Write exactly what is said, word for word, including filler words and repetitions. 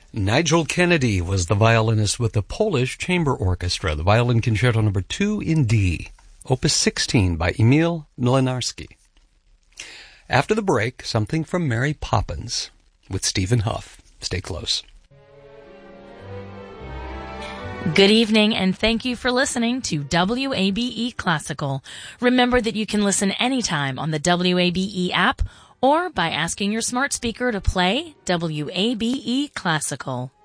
Nigel Kennedy was the violinist with the Polish Chamber Orchestra, the Violin Concerto number two in D, Opus sixteen by Emil Mlynarski. After the break, something from Mary Poppins with Stephen Huff. Stay close. Good evening, and thank you for listening to W A B E Classical. Remember that you can listen anytime on the W A B E app or by asking your smart speaker to play W A B E Classical.